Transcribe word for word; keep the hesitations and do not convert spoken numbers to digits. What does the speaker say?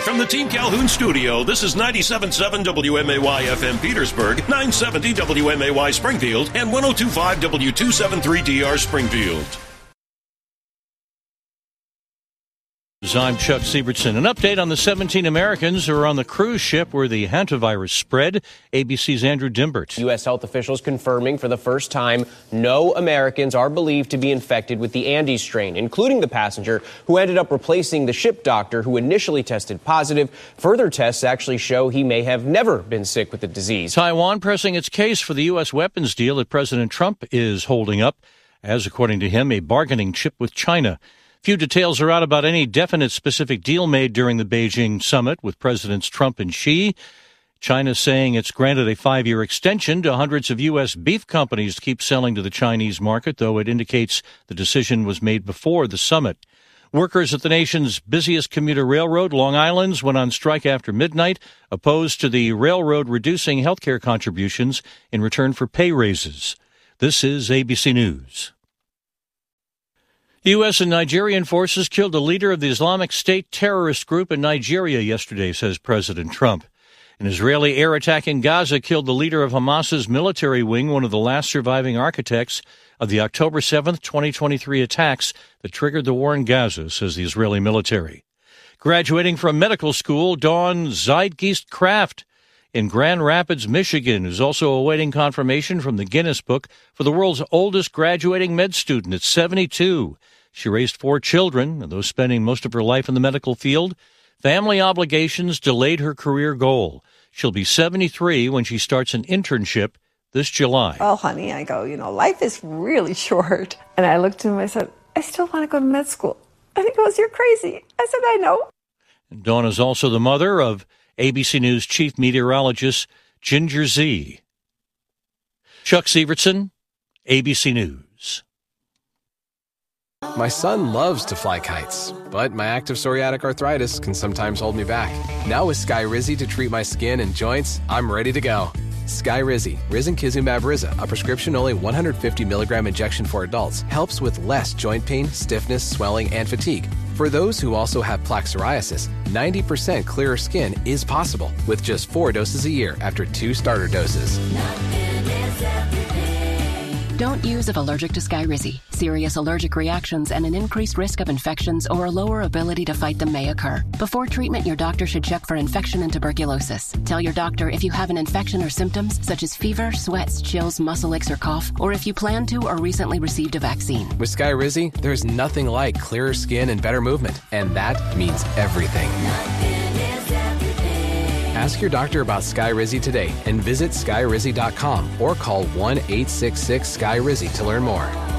From the Team Calhoun studio, this is ninety-seven point seven W M A Y F M Petersburg, nine seventy W M A Y Springfield, and ten twenty-five W two seventy-three D R Springfield. I'm Chuck Siebertson. An update on the seventeen Americans who are on the cruise ship where the hantavirus spread. A B C's Andrew Dimbert. U S health officials confirming for the first time no Americans are believed to be infected with the Andes strain, including the passenger who ended up replacing the ship doctor who initially tested positive. Further tests actually show he may have never been sick with the disease. Taiwan pressing its case for the U S weapons deal that President Trump is holding up, as, according to him, a bargaining chip with China. Few details are out about any definite specific deal made during the Beijing summit with Presidents Trump and Xi. China saying it's granted a five-year extension to hundreds of U S beef companies to keep selling to the Chinese market, though it indicates the decision was made before the summit. Workers at the nation's busiest commuter railroad, Long Island's, went on strike after midnight, opposed to the railroad reducing health care contributions in return for pay raises. This is A B C News. U S and Nigerian forces killed the leader of the Islamic State terrorist group in Nigeria yesterday, says President Trump. An Israeli air attack in Gaza killed the leader of Hamas's military wing, one of the last surviving architects of the October seventh, twenty twenty-three attacks that triggered the war in Gaza, says the Israeli military. Graduating from medical school, Dawn Zeitgeist Kraft in Grand Rapids, Michigan, is also awaiting confirmation from the Guinness Book for the world's oldest graduating med student at seventy-two. She raised four children, and though spending most of her life in the medical field, family obligations delayed her career goal. She'll be seventy-three when she starts an internship this July. Well, honey, I go, you know, life is really short. And I looked at him and I said, I still want to go to med school. And he goes, you're crazy. I said, I know. And Dawn is also the mother of A B C News chief meteorologist Ginger Z. Chuck Sievertson, A B C News. My son loves to fly kites, but my active psoriatic arthritis can sometimes hold me back. Now with Skyrizi to treat my skin and joints, I'm ready to go. Skyrizi, risankizumab Riza, a prescription-only one hundred fifty milligram injection for adults, helps with less joint pain, stiffness, swelling, and fatigue. For those who also have plaque psoriasis, ninety percent clearer skin is possible with just four doses a year after two starter doses. Don't use if allergic to Skyrizi. Serious allergic reactions and an increased risk of infections or a lower ability to fight them may occur. Before treatment, your doctor should check for infection and tuberculosis. Tell your doctor if you have an infection or symptoms such as fever, sweats, chills, muscle aches, or cough, or if you plan to or recently received a vaccine. With Skyrizi, there's nothing like clearer skin and better movement, and that means everything. Ask your doctor about Skyrizi today and visit skyrizi dot com or call one eight six six Skyrizi to learn more.